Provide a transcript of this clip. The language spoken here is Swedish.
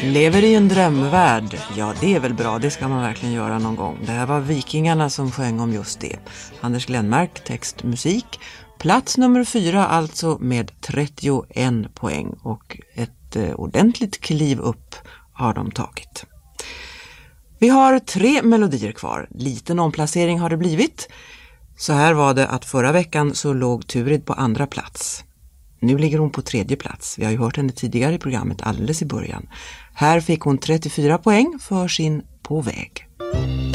Lever i en drömvärld. Ja, det är väl bra. Det ska man verkligen göra någon gång. Det här var Vikingarna som sjöng om just det. Anders Glenmark, text, musik. Plats nummer 4 alltså med 31 poäng. Och ett ordentligt kliv upp har de tagit. Vi har 3 melodier kvar. Liten omplacering har det blivit. Så här var det att förra veckan så låg Turid på andra plats. Nu ligger hon på 3:e plats. Vi har ju hört henne tidigare i programmet alldeles i början. Här fick hon 34 poäng för sin På väg.